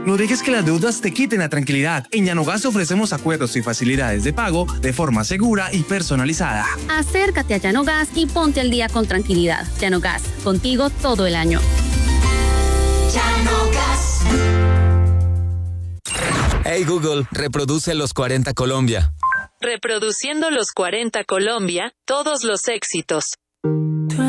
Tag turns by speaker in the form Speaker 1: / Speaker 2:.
Speaker 1: No dejes que las deudas te quiten la tranquilidad. En Llanogas ofrecemos acuerdos y facilidades de pago de forma segura y personalizada.
Speaker 2: Acércate a Llanogas y ponte al día con tranquilidad. Llanogas, contigo todo el año.
Speaker 3: Llanogas.
Speaker 4: Hey Google, reproduce Los 40 Colombia.
Speaker 5: Reproduciendo Los 40 Colombia, todos los éxitos.